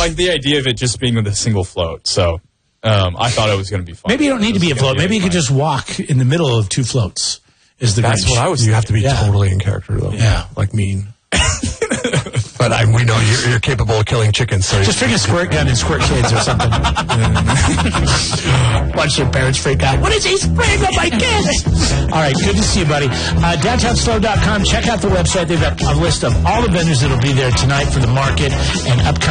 like the idea of it just being with a single float. So I thought it was going to be fun. Maybe you don't need to be a float. Maybe you could just walk in the middle of two floats. That's what I was. You have to be totally in character, though. Yeah, like mean. But we know you're capable of killing chickens. So just bring a squirt gun and squirt kids or something. Watch your parents freak out. What is he spraying on my kids? All right, good to see you, buddy. DowntownSlow.com. Check out the website. They've got a list of all the vendors that will be there tonight for the market and upcoming.